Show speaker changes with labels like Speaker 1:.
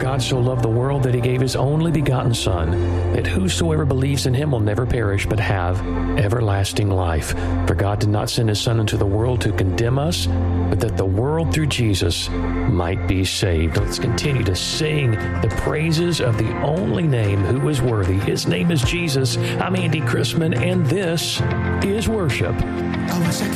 Speaker 1: God so loved the world that he gave his only begotten Son, that whosoever believes in him will never perish but have everlasting life. For God did not send his Son into the world to condemn us, but that the world through Jesus might be saved. Let's continue to sing the praises of the only name who is worthy. His name is Jesus. I'm Andy Chrisman, and this is Worship.
Speaker 2: I wish I